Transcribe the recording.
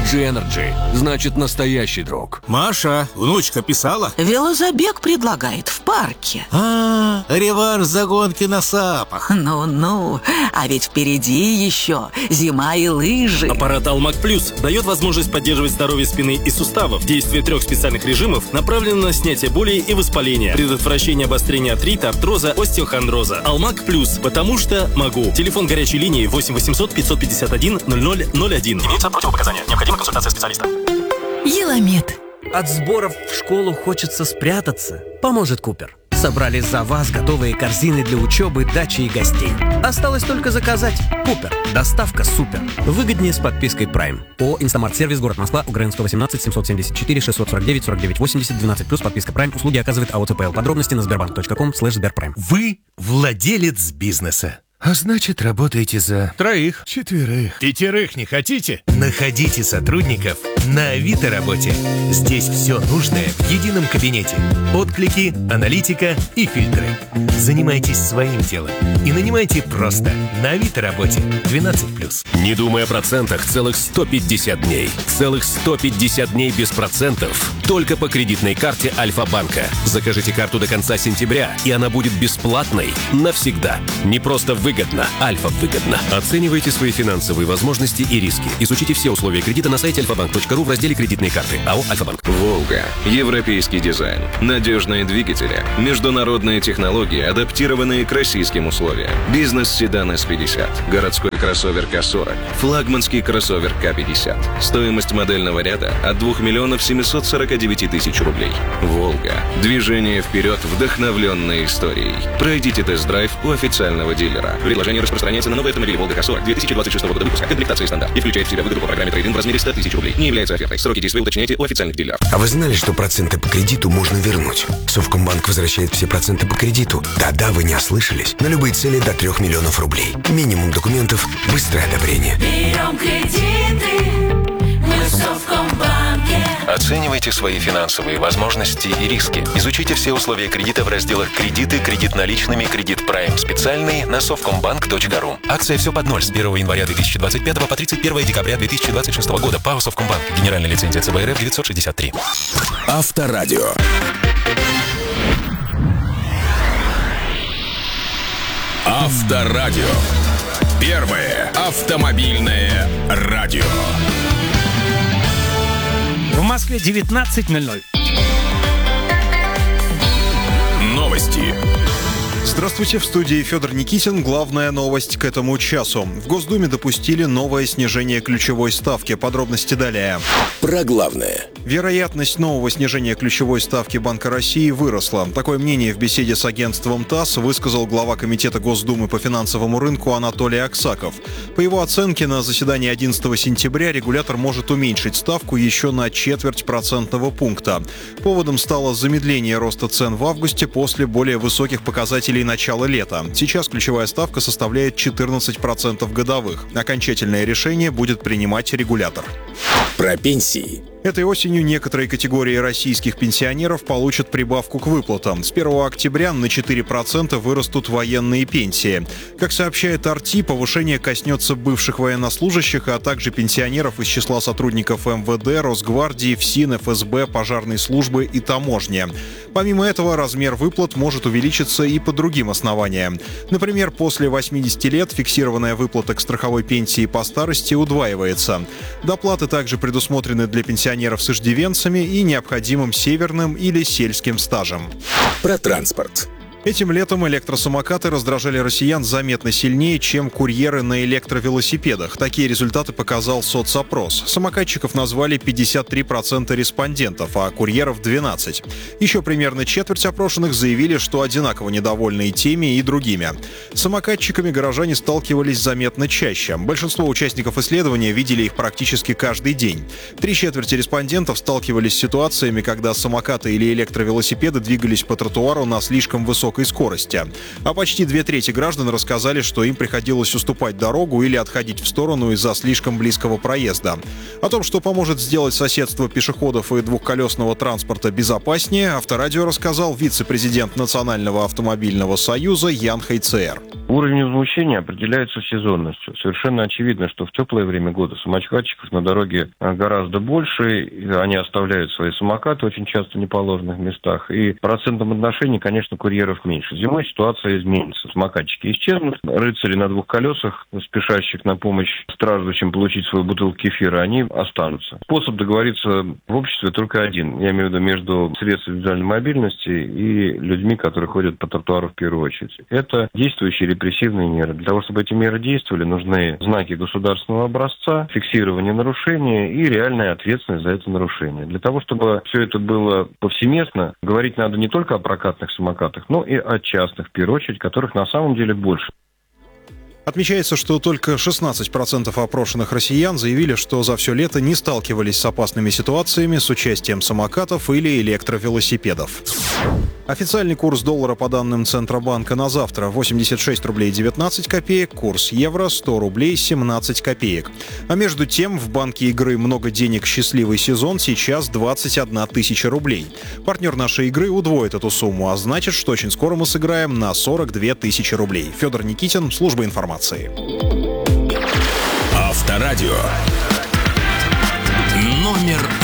LG Energy. Значит, настоящий друг. Маша, внучка писала? Велозабег предлагает в парке. Реванш за гонки на САПах. Ну-ну, а ведь впереди еще зима и лыжи. Аппарат Алмаг Плюс дает возможность поддерживать здоровье спины и суставов. Действие 3 специальных режимов направлено на снятие боли и воспаления, предотвращение обострения артрита, артроза, остеохондроза. Алмаг Плюс, потому что могу. Телефон горячей линии 8 800 551 0001. Имеются противопоказания. Необходима консультация специалиста. Еламед. От сборов в школу хочется спрятаться. Поможет Купер. Собрали за вас готовые корзины для учебы, дачи и гостей. Осталось только заказать. Купер. Доставка супер. Выгоднее с подпиской Prime. ООО «Инстамарт Сервис», город Москва, УГРН 118 774 649 49 80 12+, подписка Prime. Услуги оказывает АО ТПЛ. Подробности на sberbank.com/sberprime. Вы владелец бизнеса. А значит, работаете за 3, 4, 5 не хотите? Находите сотрудников на Авито работе. Здесь все нужное в едином кабинете. Отклики, аналитика и фильтры. Занимайтесь своим делом и нанимайте просто на Авито работе 12+. Не думай о процентах целых 150 дней. Целых 150 дней без процентов. Только по кредитной карте Альфа-банка. Закажите карту до конца сентября, и она будет бесплатной навсегда. Не просто выгодно, Альфа-выгодно. Оценивайте свои финансовые возможности и риски. Изучите все условия кредита на сайте alfabank.ru в разделе «Кредитные карты». АО «Альфа-банк». «Волга». Европейский дизайн. Надежные двигатели. Международные технологии, адаптированные к российским условиям. Бизнес-седан С-50. Городской кроссовер К-40. Флагманский кроссовер К-50. Стоимость модельного ряда от 2 миллионов 749 тысяч рублей. «Волга». Движение вперед, вдохновленное историей. Пройдите тест-драйв у официального дилера. Предложение распространяется на новые автомобили «Волга К-40» 2026 года выпуска. Комплектация стандарт. И включает в себя выгоду по программе трейд-ин в размере 100 тысяч рублей. Не является офертой. Сроки действия уточняйте у официальных дилеров. А вы знали, что проценты по кредиту можно вернуть? Совкомбанк возвращает все проценты по кредиту. Да-да, вы не ослышались. На любые цели до 3 миллионов рублей. Минимум документов, быстрое одобрение. Берем кредиты, мы в Совкомбанке. Оценивайте свои финансовые возможности и риски. Изучите все условия кредита в разделах «Кредиты», «Кредит наличными», «Кредит Prime» специальный на совкомбанк.ру. Акция «Все под ноль» с 1 января 2025 по 31 декабря 2026 года. ПАО «Совкомбанк». Генеральная лицензия ЦБ РФ 963. Авторадио. Авторадио. Первое автомобильное радио. В Москве 19:00. Новости. Здравствуйте, в студии Федор Никитин. Главная новость к этому часу. В Госдуме допустили новое снижение ключевой ставки. Подробности далее. Про главное. Вероятность нового снижения ключевой ставки Банка России выросла. Такое мнение в беседе с агентством ТАСС высказал глава Комитета Госдумы по финансовому рынку Анатолий Аксаков. По его оценке, на заседании 11 сентября регулятор может уменьшить ставку еще на 0,25 процентного пункта. Поводом стало замедление роста цен в августе после более высоких показателей начала лета. Сейчас ключевая ставка составляет 14% годовых. Окончательное решение будет принимать регулятор. Про пенсии. Этой осенью некоторые категории российских пенсионеров получат прибавку к выплатам. С 1 октября на 4% вырастут военные пенсии. Как сообщает Арти, повышение коснется бывших военнослужащих, а также пенсионеров из числа сотрудников МВД, Росгвардии, ФСИН, ФСБ, пожарной службы и таможни. Помимо этого, размер выплат может увеличиться и по другим основаниям. Например, после 80 лет фиксированная выплата к страховой пенсии по старости удваивается. Доплаты также предусмотрены для пенсионеров с иждивенцами и необходимым северным или сельским стажем. Про транспорт. Этим летом электросамокаты раздражали россиян заметно сильнее, чем курьеры на электровелосипедах. Такие результаты показал соцопрос. Самокатчиков назвали 53% респондентов, а курьеров — 12%. Еще примерно четверть опрошенных заявили, что одинаково недовольны и теми, и другими. С самокатчиками горожане сталкивались заметно чаще. Большинство участников исследования видели их практически каждый день. 3/4 респондентов сталкивались с ситуациями, когда самокаты или электровелосипеды двигались по тротуару на слишком высокой скорости. А почти 2/3 граждан рассказали, что им приходилось уступать дорогу или отходить в сторону из-за слишком близкого проезда. О том, что поможет сделать соседство пешеходов и двухколесного транспорта безопаснее, Авторадио рассказал вице-президент Национального автомобильного союза Ян Хайцер. Уровень возмущения определяется сезонностью. Совершенно очевидно, что в теплое время года самокатчиков на дороге гораздо больше, они оставляют свои самокаты очень часто в неположенных местах, и в процентном отношении, конечно, курьеров меньше. Зимой ситуация изменится. Самокатчики исчезнут, рыцари на двух колесах, спешащих на помощь страждущим получить свою бутылку кефира, они останутся. Способ договориться в обществе только один. Я имею в виду между средствами индивидуальной мобильности и людьми, которые ходят по тротуару в первую очередь. Это действующие репрессивные меры. Для того, чтобы эти меры действовали, нужны знаки государственного образца, фиксирование нарушения и реальная ответственность за это нарушение. Для того, чтобы все это было повсеместно, говорить надо не только о прокатных самокатах, но и о частных, в первую очередь, которых на самом деле больше. Отмечается, что только 16% опрошенных россиян заявили, что за все лето не сталкивались с опасными ситуациями с участием самокатов или электровелосипедов. Официальный курс доллара по данным Центробанка на завтра 86 рублей 19 копеек, курс евро 100 рублей 17 копеек. А между тем в банке игры «Много денег. Счастливый сезон» сейчас 21 тысяча рублей. Партнер нашей игры удвоит эту сумму, а значит, что очень скоро мы сыграем на 42 тысячи рублей. Федор Никитин, служба информации. Авторадио. Номер